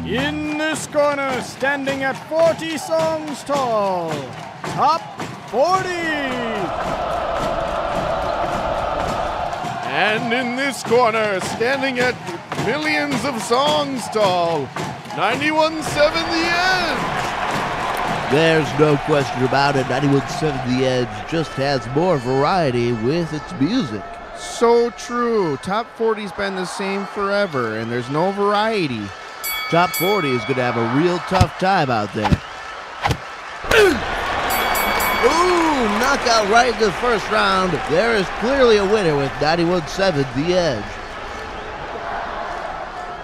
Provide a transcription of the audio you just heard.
In this corner, standing at 40 songs tall, Top 40. And in this corner, standing at millions of songs tall, 91.7 The Edge. There's no question about it. 91.7 The Edge just has more variety with its music. So true. Top 40's been the same forever, and there's no variety. Top 40 is going to have a real tough time out there. Ooh, knockout right in the first round. There is clearly a winner with 91.7 The Edge.